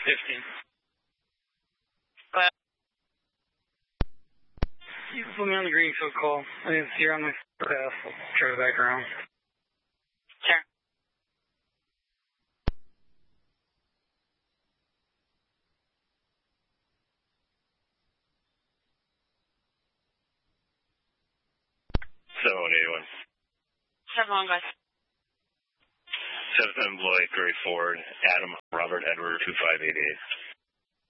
15. You can put me on the Greenfield call. I didn't see her on my path. I'll try back around. Sure. So 181. 7-1, guys. 7 Lloyd, Gray Ford, Adam, Robert, Edward, 2588.